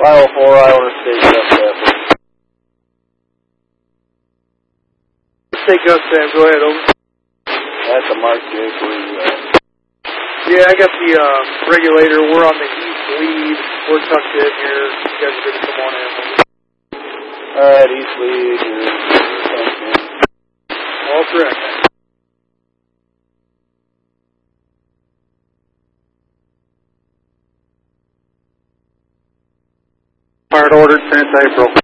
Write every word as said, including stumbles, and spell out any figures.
five oh four, Iowa State Gus Stafford. State Gus Stafford, go ahead, over. That's a Mark Jacob. Yeah, I got the uh, regulator. We're on the east lead. We're tucked in here. You guys are going to come on in. Alright, east lead. You're All correct. Fired ordered since April.